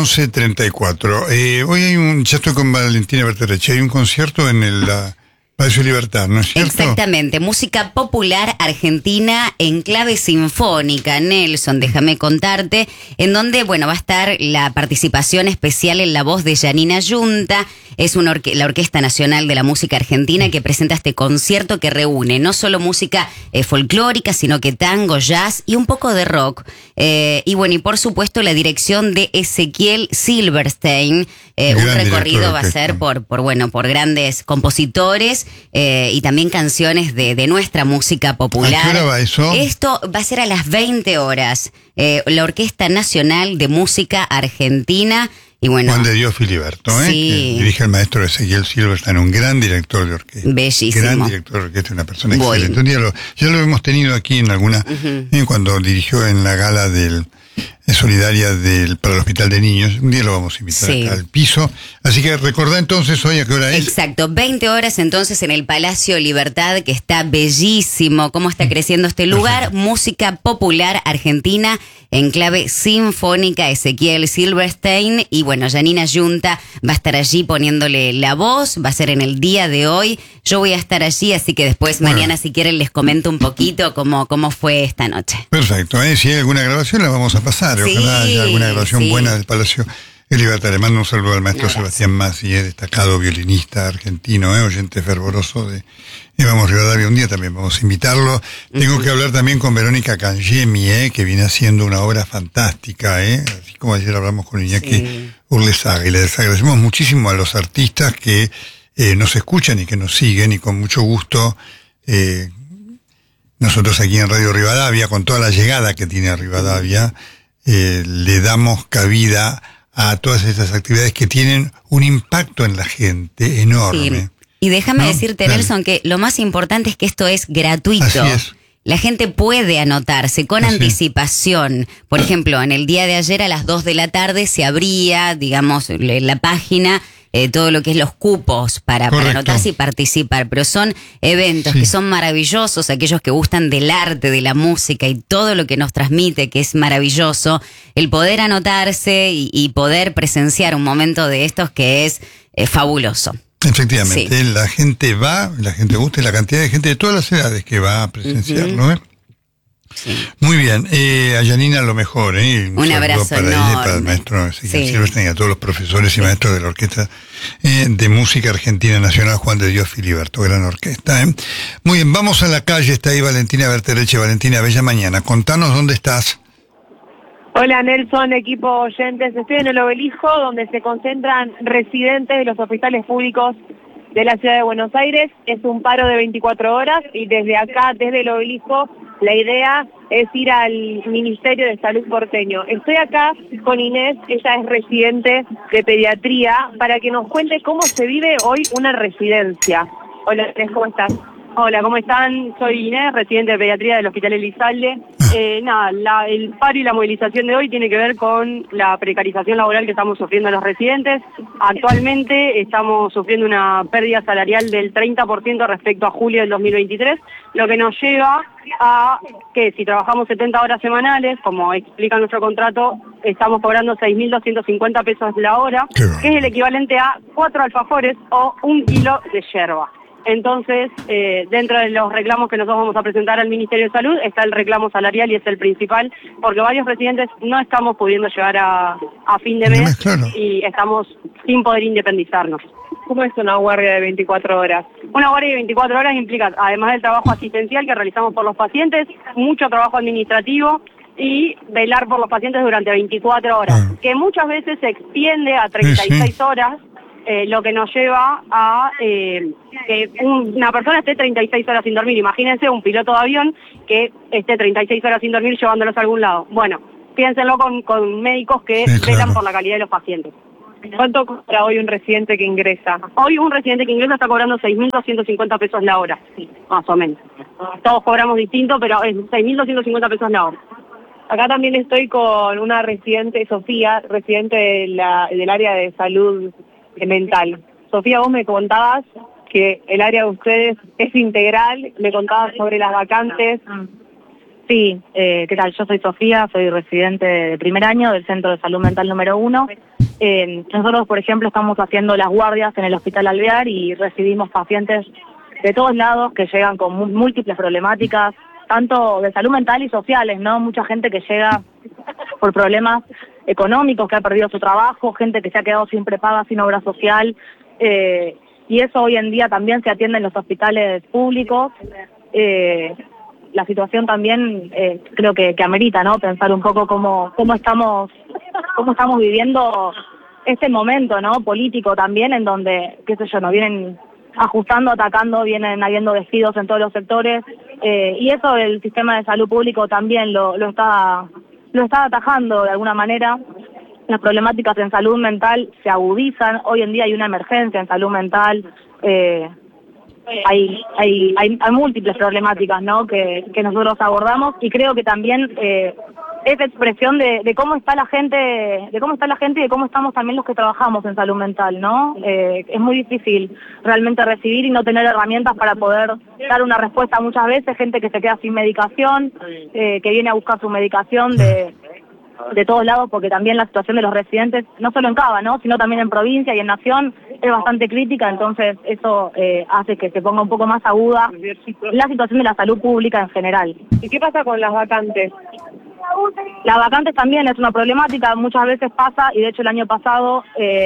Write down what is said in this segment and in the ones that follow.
11:34. Hoy ya estoy con Valentina Bertereche, hay un concierto en el Palacio Libertad, ¿no es cierto? Exactamente, música popular argentina en clave sinfónica, Nelson, déjame contarte, en donde, bueno, va a estar la participación especial en la voz de Janina Yunta, es la Orquesta Nacional de la Música Argentina que presenta este concierto que reúne no solo música folclórica, sino que tango, jazz y un poco de rock. Y bueno, y por supuesto la dirección de Ezequiel Silverstein, un recorrido va a ser por grandes compositores y también canciones de nuestra música popular. ¿A qué hora va eso? Esto va a ser a las 20 horas. La Orquesta Nacional de Música Argentina. Y bueno, Juan de Dios Filiberto, sí, que dirige el maestro Ezequiel Silverstein, un gran director de orquesta. Bellísimo. Gran director de orquesta, una persona excelente. Un día ya lo hemos tenido aquí en alguna, cuando dirigió en la gala solidaria para el Hospital de Niños. Un día lo vamos a invitar acá al piso. Así que recordá entonces hoy a qué hora es. Exacto, 20 horas entonces en el Palacio Libertad, que está bellísimo, cómo está creciendo este lugar. Perfecto. Música popular argentina en clave sinfónica, Ezequiel Silverstein. Y bueno, Janina Yunta va a estar allí poniéndole la voz, va a ser en el día de hoy. Yo voy a estar allí, así que después mañana, si quieren, les comento un poquito cómo fue esta noche. Perfecto, si hay alguna grabación la vamos a pasar. Ojalá haya alguna grabación buena del Palacio Libertad. Le mando un saludo al maestro Sebastián Massi, destacado violinista argentino, oyente fervoroso de Vamos Rivadavia. Un día también vamos a invitarlo. Tengo que hablar también con Verónica Cangemi, que viene haciendo una obra fantástica, así como ayer hablamos con Iñaki Urlesaga. Y les agradecemos muchísimo a los artistas que nos escuchan y que nos siguen, y con mucho gusto nosotros aquí en Radio Rivadavia, con toda la llegada que tiene Rivadavia, le damos cabida a todas estas actividades que tienen un impacto en la gente enorme. Sí. Y déjame decirte, Nelson, que lo más importante es que esto es gratuito. Así es. La gente puede anotarse con anticipación. Por ejemplo, en el día de ayer a las 2 de la tarde se abría, digamos, la página, todo lo que es los cupos para anotarse y participar. Pero son eventos que son maravillosos, aquellos que gustan del arte, de la música y todo lo que nos transmite, que es maravilloso. El poder anotarse y poder presenciar un momento de estos que es fabuloso. Efectivamente, la gente va, la gente gusta, y la cantidad de gente de todas las edades que va a presenciarlo, Muy bien, a Janina lo mejor, un abrazo para enorme. ella y para el maestro Ezequiel Silverstein y a todos los profesores y maestros de la Orquesta de Música Argentina Nacional Juan de Dios Filiberto, gran orquesta. Muy bien, vamos a la calle, está ahí Valentina Bertereche. Valentina, bella mañana, contanos dónde estás. Hola Nelson, equipo oyentes, estoy en el Obelisco, donde se concentran residentes de los hospitales públicos de la ciudad de Buenos Aires. Es un paro de 24 horas y desde acá, desde el Obelisco, la idea es ir al Ministerio de Salud porteño. Estoy acá con Inés, ella es residente de pediatría, para que nos cuente cómo se vive hoy una residencia. Hola Inés, ¿cómo estás? Hola, ¿cómo están? Soy Inés, residente de pediatría del Hospital Elizalde. El paro y la movilización de hoy tiene que ver con la precarización laboral que estamos sufriendo los residentes. Actualmente estamos sufriendo una pérdida salarial del 30% respecto a julio del 2023, lo que nos lleva a que si trabajamos 70 horas semanales, como explica nuestro contrato, estamos cobrando 6.250 pesos la hora, que es el equivalente a 4 alfajores o 1 kilo de yerba. Entonces, dentro de los reclamos que nosotros vamos a presentar al Ministerio de Salud está el reclamo salarial, y es el principal, porque varios residentes no estamos pudiendo llegar a fin de mes y estamos sin poder independizarnos. ¿Cómo es una guardia de 24 horas? Una guardia de 24 horas implica, además del trabajo asistencial que realizamos por los pacientes, mucho trabajo administrativo y velar por los pacientes durante 24 horas, que muchas veces se extiende a 36 horas. Lo que nos lleva a que una persona esté 36 horas sin dormir. Imagínense un piloto de avión que esté 36 horas sin dormir llevándolos a algún lado. Bueno, piénsenlo con médicos que velan por la calidad de los pacientes. ¿Cuánto cobra hoy un residente que ingresa? Hoy un residente que ingresa está cobrando 6.250 pesos la hora, más o menos. Todos cobramos distinto, pero es 6.250 pesos la hora. Acá también estoy con una residente, Sofía, residente del área de salud mental. Sofía, vos me contabas que el área de ustedes es integral, me contabas sobre las vacantes. Sí, ¿qué tal? Yo soy Sofía, soy residente de primer año del Centro de Salud Mental número 1. Nosotros, por ejemplo, estamos haciendo las guardias en el Hospital Alvear y recibimos pacientes de todos lados que llegan con múltiples problemáticas, tanto de salud mental y sociales, ¿no? Mucha gente que llega por problemas económicos, que ha perdido su trabajo, gente que se ha quedado sin prepaga, sin obra social, y eso hoy en día también se atiende en los hospitales públicos. La situación también creo que amerita, ¿no? Pensar un poco cómo estamos viviendo este momento, ¿no? Político también, en donde, qué sé yo, nos vienen ajustando, atacando, vienen habiendo despidos en todos los sectores, y eso el sistema de salud público también lo está atajando de alguna manera. Las problemáticas en salud mental se agudizan, hoy en día hay una emergencia en salud mental, hay múltiples problemáticas, ¿no? que nosotros abordamos, y creo que también es expresión de cómo está la gente, y de cómo estamos también los que trabajamos en salud mental, ¿no? Es muy difícil realmente recibir y no tener herramientas para poder dar una respuesta. Muchas veces gente que se queda sin medicación, que viene a buscar su medicación de todos lados, porque también la situación de los residentes, no solo en Cava, ¿no? Sino también en provincia y en Nación, es bastante crítica. Entonces eso hace que se ponga un poco más aguda la situación de la salud pública en general. ¿Y qué pasa con las vacantes? Las vacantes también es una problemática, muchas veces pasa, y de hecho el año pasado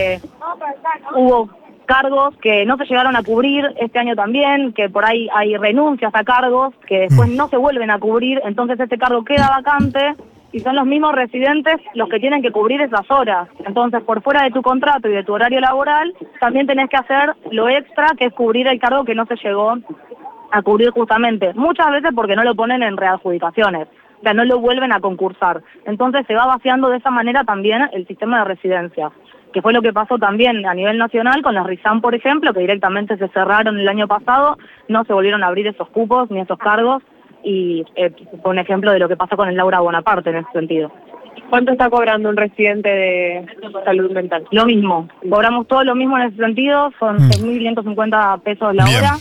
hubo cargos que no se llegaron a cubrir, este año también, que por ahí hay renuncias a cargos que después no se vuelven a cubrir, entonces este cargo queda vacante y son los mismos residentes los que tienen que cubrir esas horas. Entonces, por fuera de tu contrato y de tu horario laboral, también tenés que hacer lo extra, que es cubrir el cargo que no se llegó a cubrir justamente, muchas veces porque no lo ponen en readjudicaciones. O sea, no lo vuelven a concursar. Entonces se va vaciando de esa manera también el sistema de residencia, que fue lo que pasó también a nivel nacional con las RISAM, por ejemplo, que directamente se cerraron el año pasado, no se volvieron a abrir esos cupos ni esos cargos, y fue un ejemplo de lo que pasó con el Laura Bonaparte en ese sentido. ¿Cuánto está cobrando un residente de salud mental? Lo mismo, cobramos todo lo mismo en ese sentido, son 6.550 pesos la hora.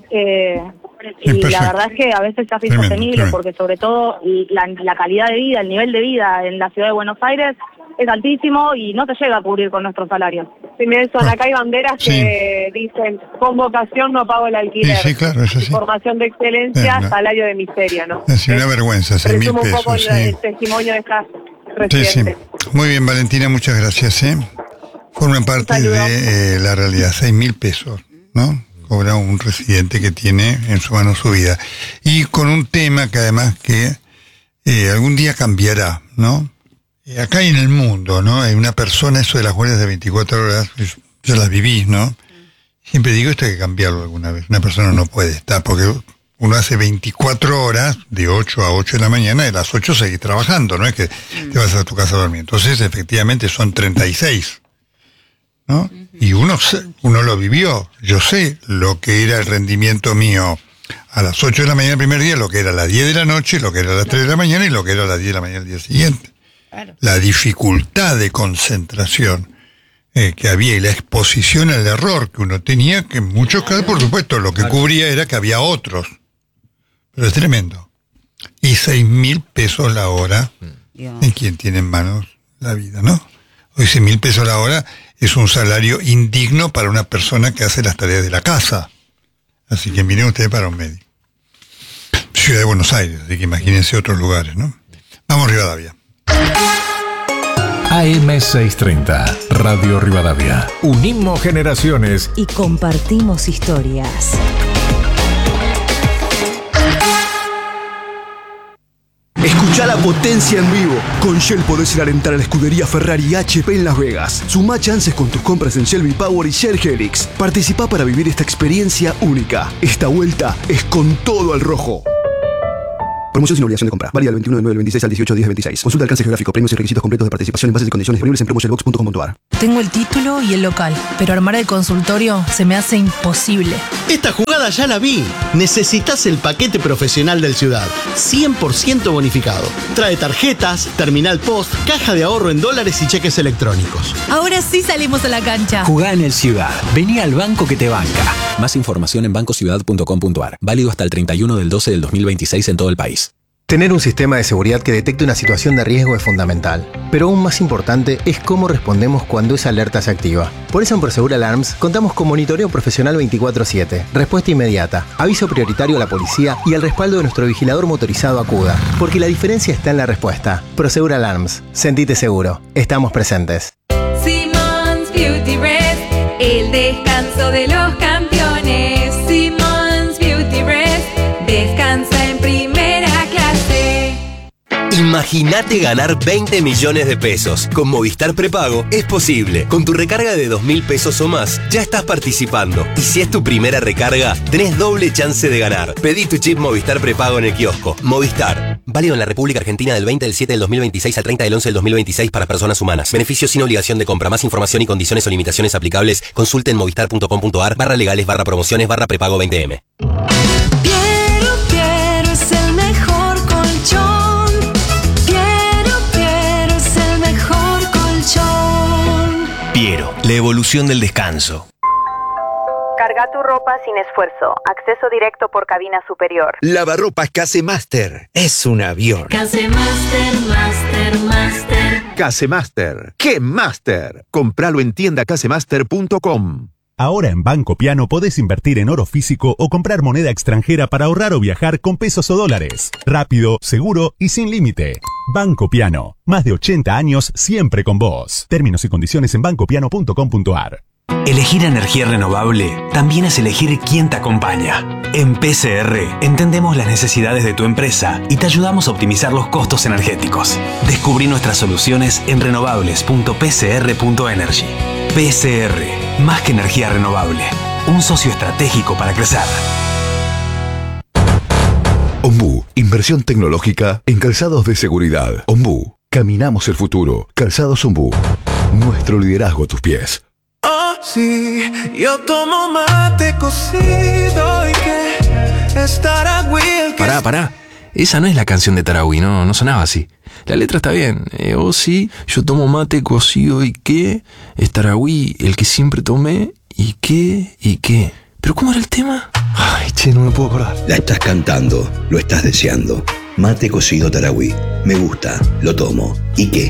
Y la verdad es que a veces se hace insostenible, porque sobre todo la calidad de vida, el nivel de vida en la ciudad de Buenos Aires es altísimo y no se llega a cubrir con nuestros salarios. Sí, Nelson, acá hay banderas que dicen, con vocación no pago el alquiler. Sí, claro, eso sí. Formación de excelencia, salario de miseria, ¿no? Es una vergüenza, 6.000 pesos. Un poco el testimonio de estas residentes. Sí. Muy bien, Valentina, muchas gracias. Forman parte de la realidad, 6.000 pesos, ¿no? Cobra un residente que tiene en su mano su vida. Y con un tema que además que algún día cambiará, ¿no? Acá y en el mundo, ¿no? Hay una persona, eso de las guardias de 24 horas, yo las viví, ¿no? Siempre digo, esto hay que cambiarlo alguna vez. Una persona no puede estar, porque uno hace 24 horas, de 8 a 8 de la mañana, de las 8 seguís trabajando, ¿no? Es que te vas a tu casa a dormir. Entonces, efectivamente, son 36. ¿No? Y uno lo vivió. Yo sé lo que era el rendimiento mío a las 8 de la mañana el primer día, lo que era a las 10 de la noche, lo que era a las 3 de la mañana y lo que era a las 10 de la mañana el día siguiente. Claro. La dificultad de concentración que había y la exposición al error que uno tenía, que en muchos casos, por supuesto, lo que cubría era que había otros. Pero es tremendo. Y 6.000 pesos la hora en quien tiene en manos la vida, ¿no? Hoy 6.000 pesos la hora es un salario indigno para una persona que hace las tareas de la casa. Así que miren ustedes para un médico. Ciudad de Buenos Aires, así que imagínense otros lugares, ¿no? Vamos Rivadavia. AM630, Radio Rivadavia. Unimos generaciones y compartimos historias. Escucha la potencia en vivo. Con Shell podés ir a alentar a la escudería Ferrari HP en Las Vegas. Sumá chances con tus compras en Shell V-Power y Shell Helix. Participá para vivir esta experiencia única. Esta vuelta es con todo al rojo. Promoción sin obligación de compra. Válida del 21 de 9 del 26 al 18 de 10 del 26. Consulta alcance geográfico, premios y requisitos completos de participación en bases y condiciones disponibles en promoshellbox.com.ar. Tengo el título y el local, pero armar el consultorio se me hace imposible. Esta jugada ya la vi. Necesitas el paquete profesional del Ciudad. 100% bonificado. Trae tarjetas, terminal post, caja de ahorro en dólares y cheques electrónicos. Ahora sí salimos a la cancha. Jugá en el Ciudad. Vení al banco que te banca. Más información en bancociudad.com.ar. Válido hasta el 31 del 12 del 2026 en todo el país. Tener un sistema de seguridad que detecte una situación de riesgo es fundamental, pero aún más importante es cómo respondemos cuando esa alerta se activa. Por eso en Prosegur Alarms contamos con monitoreo profesional 24/7, respuesta inmediata, aviso prioritario a la policía y el respaldo de nuestro vigilador motorizado Acuda, porque la diferencia está en la respuesta. Prosegur Alarms, sentite seguro, estamos presentes. Simmons Beauty Rest, el descanso de los campeones. Simmons Beauty Rest, descansa en primera clase. Imagínate ganar 20 millones de pesos. Con Movistar Prepago es posible. Con tu recarga de 2.000 pesos o más, ya estás participando. Y si es tu primera recarga, tenés doble chance de ganar. Pedí tu chip Movistar Prepago en el kiosco. Movistar. Válido en la República Argentina del 20 del 7 del 2026 al 30 del 11 del 2026 para personas humanas. Beneficios sin obligación de compra. Más información y condiciones o limitaciones aplicables. Consulte en movistar.com.ar/legales/prepago 20M. Piero es el mejor colchón. Piero es el mejor colchón. Piero, la evolución del descanso. Carga tu ropa sin esfuerzo. Acceso directo por cabina superior. Lavarropas Casemaster. Es un avión. Casemaster, Master. Casemaster. ¡Qué Master! Compralo en tiendacasemaster.com. Ahora en Banco Piano podés invertir en oro físico o comprar moneda extranjera para ahorrar o viajar con pesos o dólares. Rápido, seguro y sin límite. Banco Piano. Más de 80 años siempre con vos. Términos y condiciones en bancopiano.com.ar. Elegir energía renovable también es elegir quién te acompaña. En PCR entendemos las necesidades de tu empresa y te ayudamos a optimizar los costos energéticos. Descubrí nuestras soluciones en renovables.pcr.energy. PCR, más que energía renovable, un socio estratégico para crecer. Ombú, inversión tecnológica en calzados de seguridad. Ombú, caminamos el futuro. Calzados Ombú, nuestro liderazgo a tus pies. Oh, sí, yo tomo mate cocido y que es Taragüí. Pará. Esa no es la canción de Taragüí, no sonaba así. La letra está bien. Oh, sí, yo tomo mate cocido y que es Taragüí, el que siempre tomé y qué. ¿Pero cómo era el tema? Ay, che, no me puedo acordar. La estás cantando, lo estás deseando. Mate cocido Taragüí. Me gusta, lo tomo. ¿Y qué?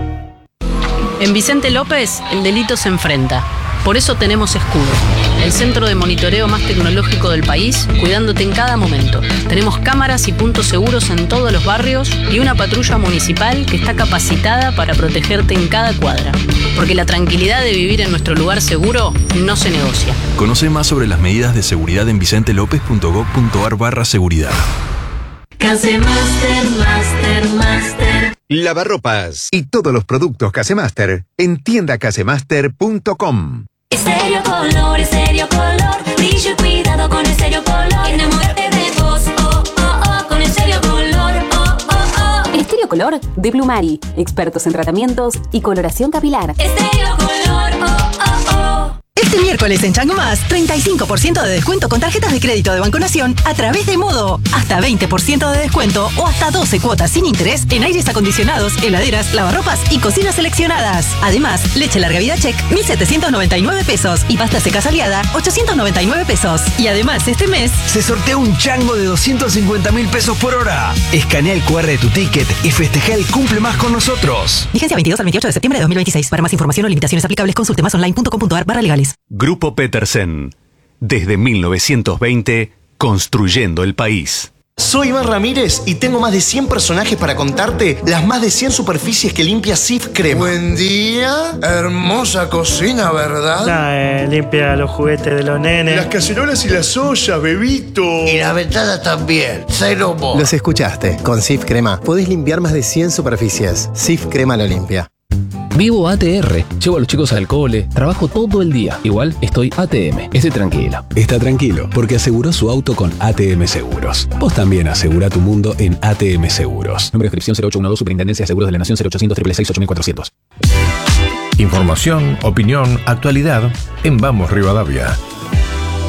En Vicente López, el delito se enfrenta. Por eso tenemos Escudo, el centro de monitoreo más tecnológico del país, cuidándote en cada momento. Tenemos cámaras y puntos seguros en todos los barrios y una patrulla municipal que está capacitada para protegerte en cada cuadra. Porque la tranquilidad de vivir en nuestro lugar seguro no se negocia. Conoce más sobre las medidas de seguridad en vicentelopez.gov.ar/seguridad. Casemaster, Master. Lavarropas y todos los productos Casemaster en tiendacasemaster.com. Estéreo color, brillo y cuidado con Estéreo color. Enamórate de vos, con Estéreo color, Estéreo color de Plumari, expertos en tratamientos y coloración capilar. Estéreo color, Este miércoles en Chango Más, 35% de descuento con tarjetas de crédito de Banco Nación a través de Modo. Hasta 20% de descuento o hasta 12 cuotas sin interés en aires acondicionados, heladeras, lavarropas y cocinas seleccionadas. Además, leche larga vida check, 1.799 pesos y pasta seca aliada, 899 pesos. Y además, este mes se sortea un chango de 250.000 pesos por hora. Escanea el QR de tu ticket y festeja el cumple más con nosotros. Vigencia 22 al 28 de septiembre de 2026. Para más información o limitaciones aplicables, consulte másonline.com.ar/legales. Grupo Petersen. Desde 1920, construyendo el país. Soy Iván Ramírez y tengo más de 100 personajes para contarte las más de 100 superficies que limpia Sif Crema. Buen día, hermosa cocina, ¿verdad? Limpia los juguetes de los nenes. Las cacerolas y las ollas, bebito. Y la ventana también, cero mo. Los escuchaste. Con Sif Crema podés limpiar más de 100 superficies. Sif Crema lo limpia. Vivo ATR, llevo a los chicos al cole, trabajo todo el día. Igual estoy ATM, estoy tranquilo. Está tranquilo, porque aseguró su auto con ATM Seguros. Vos también asegura tu mundo en ATM Seguros. Número de inscripción 0812, Superintendencia de Seguros de la Nación, 0800 666 8400. Información, opinión, actualidad en Vamos Rivadavia.